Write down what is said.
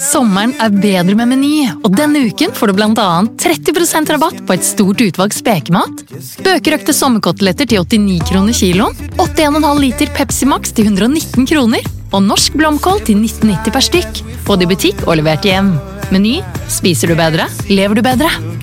Sommeren bedre med Meny, og denne uken får du blant annet 30% rabatt på et stort utvalg spekemat, bøkerøkte sommerkoteletter til 89 kroner kiloen, 81,5 liter Pepsi Max til 119 kroner, og norsk blomkål til 19,90 per stykk. Både i butikk og levert hjem. Meny, spiser du bedre, lever du bedre.